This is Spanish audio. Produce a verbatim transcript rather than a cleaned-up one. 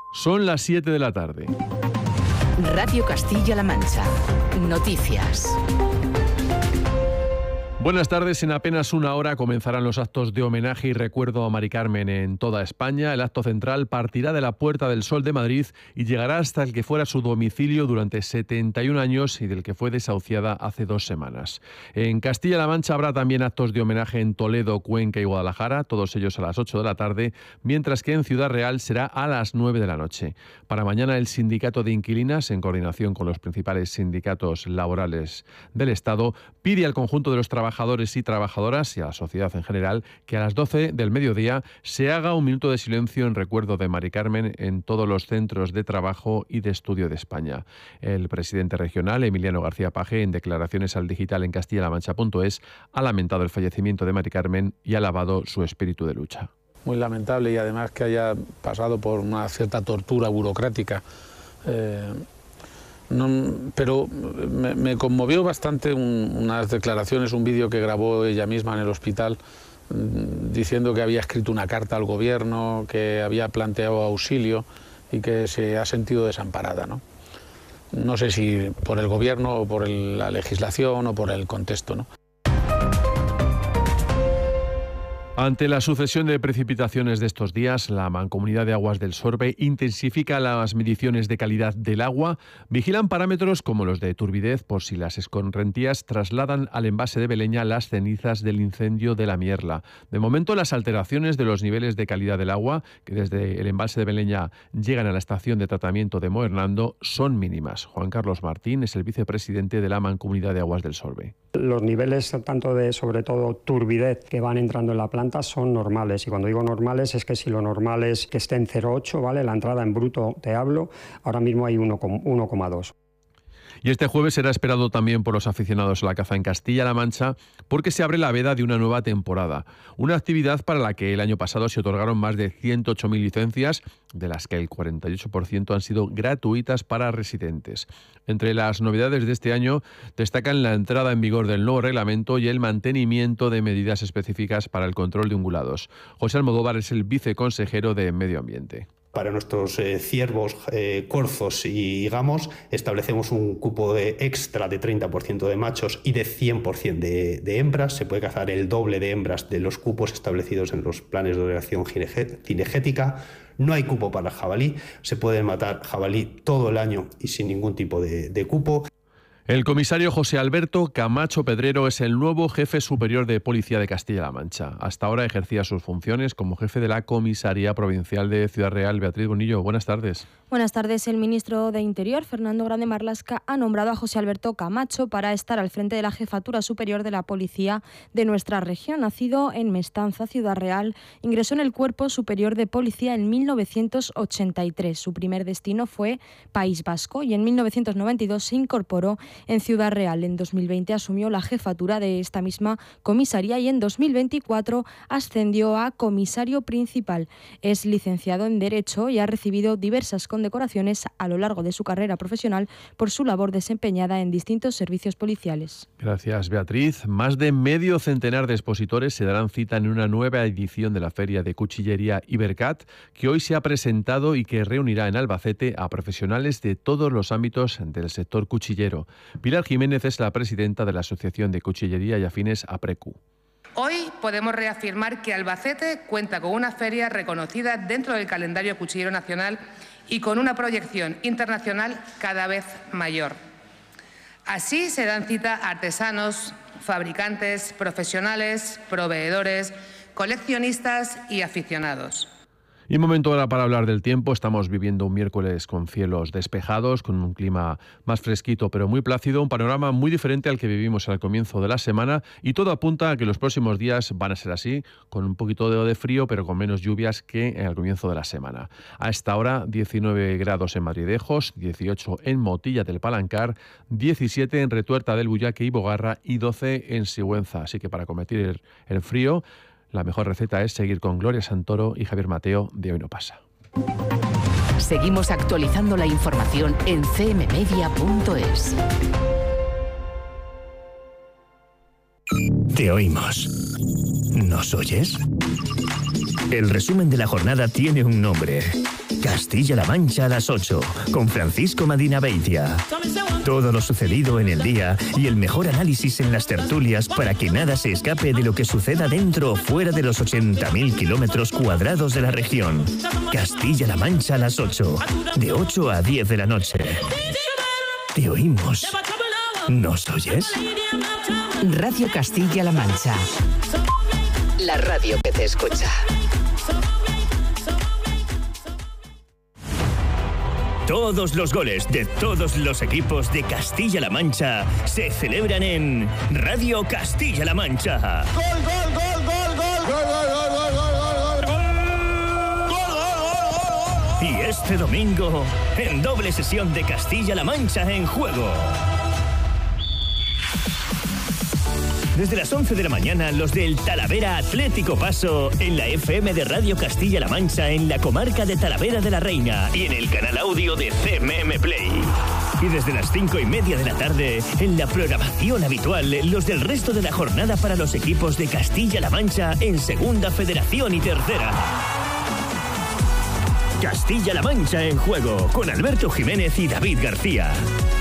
Son las siete de la tarde. Radio Castilla-La Mancha. Noticias. Buenas tardes. En apenas una hora comenzarán los actos de homenaje y recuerdo a Mari Carmen en toda España. El acto central partirá de la Puerta del Sol de Madrid y llegará hasta el que fuera su domicilio durante setenta y un años y del que fue desahuciada hace dos semanas. En Castilla-La Mancha habrá también actos de homenaje en Toledo, Cuenca y Guadalajara, todos ellos a las ocho de la tarde, mientras que en Ciudad Real será a las nueve de la noche. Para mañana el Sindicato de Inquilinas, en coordinación con los principales sindicatos laborales del Estado, pide al conjunto de los trabajadores trabajadores y trabajadoras y a la sociedad en general que a las doce del mediodía se haga un minuto de silencio en recuerdo de Mari Carmen en todos los centros de trabajo y de estudio de España. El presidente regional, Emiliano García Paje, en declaraciones al digital en castilla la mancha punto es, ha lamentado el fallecimiento de Mari Carmen y ha alabado su espíritu de lucha. Muy lamentable y además que haya pasado por una cierta tortura burocrática. Eh... No, pero me, me conmovió bastante un, unas declaraciones, un vídeo que grabó ella misma en el hospital diciendo que había escrito una carta al gobierno, que había planteado auxilio y que se ha sentido desamparada, ¿no? No sé si por el gobierno o por el, la legislación o por el contexto, ¿no? Ante la sucesión de precipitaciones de estos días, la Mancomunidad de Aguas del Sorbe intensifica las mediciones de calidad del agua, vigilan parámetros como los de turbidez por si las escorrentías trasladan al envase de Beleña las cenizas del incendio de la Mierla. De momento, las alteraciones de los niveles de calidad del agua, que desde el embalse de Beleña llegan a la estación de tratamiento de Moernando, son mínimas. Juan Carlos Martín es el vicepresidente de la Mancomunidad de Aguas del Sorbe. Los niveles tanto de, sobre todo, turbidez que van entrando en la planta son normales, y cuando digo normales es que si lo normal es que esté en cero coma ocho, ¿vale? La entrada en bruto te hablo, ahora mismo hay uno coma dos. Y este jueves será esperado también por los aficionados a la caza en Castilla-La Mancha porque se abre la veda de una nueva temporada. Una actividad para la que el año pasado se otorgaron más de ciento ocho mil licencias, de las que el cuarenta y ocho por ciento han sido gratuitas para residentes. Entre las novedades de este año destacan la entrada en vigor del nuevo reglamento y el mantenimiento de medidas específicas para el control de ungulados. José Almodóvar es el viceconsejero de Medio Ambiente. Para nuestros eh, ciervos, eh, corzos y gamos establecemos un cupo de extra de treinta por ciento de machos y de cien por ciento de, de hembras. Se puede cazar el doble de hembras de los cupos establecidos en los planes de ordenación cinegética. No hay cupo para jabalí, se puede matar jabalí todo el año y sin ningún tipo de, de cupo. El comisario José Alberto Camacho Pedrero es el nuevo jefe superior de Policía de Castilla-La Mancha. Hasta ahora ejercía sus funciones como jefe de la Comisaría Provincial de Ciudad Real. Beatriz Bonillo, buenas tardes. Buenas tardes. El ministro de Interior, Fernando Grande Marlaska, ha nombrado a José Alberto Camacho para estar al frente de la Jefatura Superior de la Policía de nuestra región. Nacido en Mestanza, Ciudad Real, ingresó en el Cuerpo Superior de Policía en mil novecientos ochenta y tres. Su primer destino fue País Vasco y en mil novecientos noventa y dos se incorporó en Ciudad Real. En dos mil veinte asumió la jefatura de esta misma comisaría y en dos mil veinticuatro ascendió a comisario principal. Es licenciado en Derecho y ha recibido diversas condecoraciones a lo largo de su carrera profesional por su labor desempeñada en distintos servicios policiales. Gracias, Beatriz. Más de medio centenar de expositores se darán cita en una nueva edición de la Feria de Cuchillería Ibercat, que hoy se ha presentado y que reunirá en Albacete a profesionales de todos los ámbitos del sector cuchillero. Pilar Jiménez es la presidenta de la Asociación de Cuchillería y Afines APRECU. Hoy podemos reafirmar que Albacete cuenta con una feria reconocida dentro del calendario cuchillero nacional y con una proyección internacional cada vez mayor. Así se dan cita artesanos, fabricantes, profesionales, proveedores, coleccionistas y aficionados. Y un momento ahora para hablar del tiempo. Estamos viviendo un miércoles con cielos despejados, con un clima más fresquito pero muy plácido, un panorama muy diferente al que vivimos al comienzo de la semana, y todo apunta a que los próximos días van a ser así, con un poquito de frío pero con menos lluvias que al comienzo de la semana. A esta hora diecinueve grados en Madridejos, dieciocho en Motilla del Palancar, diecisiete en Retuerta del Bullaque y Bogarra y doce en Sigüenza. Así que para combatir el, el frío, la mejor receta es seguir con Gloria Santoro y Javier Mateo de Hoy No Pasa. Seguimos actualizando la información en c m media punto es. Te oímos. ¿Nos oyes? El resumen de la jornada tiene un nombre. Castilla-La Mancha a las ocho, con Francisco Madina Beitia. Todo lo sucedido en el día y el mejor análisis en las tertulias para que nada se escape de lo que suceda dentro o fuera de los ochenta mil kilómetros cuadrados de la región. Castilla-La Mancha a las ocho, de ocho a diez de la noche. Te oímos. ¿Nos oyes? Radio Castilla-La Mancha. La radio que te escucha. Todos los goles de todos los equipos de Castilla-La Mancha se celebran en Radio Castilla-La Mancha. ¡Gol, gol, gol, gol, gol! ¡Gol, gol, gol, gol, gol, gol! ¡Gol, gol, gol! Y este domingo, en doble sesión de Castilla-La Mancha en juego. Desde las once de la mañana, los del Talavera Atlético Paso en la F M de Radio Castilla-La Mancha en la comarca de Talavera de la Reina y en el canal audio de C M M Play. Y desde las cinco y media de la tarde, en la programación habitual, los del resto de la jornada para los equipos de Castilla-La Mancha en Segunda Federación y Tercera. Castilla-La Mancha en juego, con Alberto Jiménez y David García.